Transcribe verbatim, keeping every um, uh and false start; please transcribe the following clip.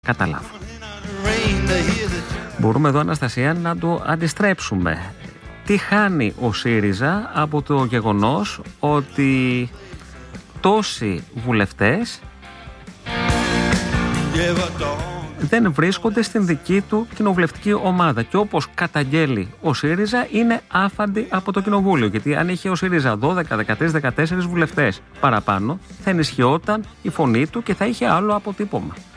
καταλάβουν. Μπορούμε εδώ, Αναστασία, να το αντιστρέψουμε. Τι χάνει ο ΣΥΡΙΖΑ από το γεγονός ότι τόσοι βουλευτές δεν βρίσκονται στην δική του κοινοβουλευτική ομάδα και όπως καταγγέλει ο ΣΥΡΙΖΑ είναι άφαντοι από το κοινοβούλιο, γιατί αν είχε ο ΣΥΡΙΖΑ δώδεκα, δεκατρείς, δεκατέσσερις βουλευτές παραπάνω θα ενισχυόταν η φωνή του και θα είχε άλλο αποτύπωμα.